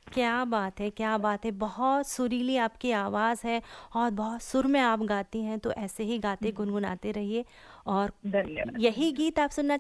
क्या बात है, क्या बात है! बहुत सुरीली आपकी आवाज़ है और बहुत सुर में आप गाती हैं, तो ऐसे ही गाते हम्म, गुनगुनाते रहिए। और धन्यवाद यही धन्यवाद। गीत आप सुनना